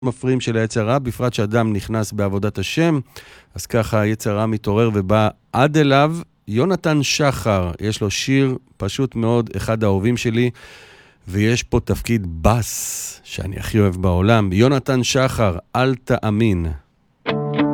מפריעים של היצר הרע, בפרט שאדם נכנס בעבודת השם, אז ככה היצר הרע מתעורר ובא עד אליו. יונתן שחר, יש לו שיר פשוט מאוד, אחד האהובים שלי, ויש פה תפקיד בס שאני הכי אוהב בעולם. יונתן שחר, אל תאמין.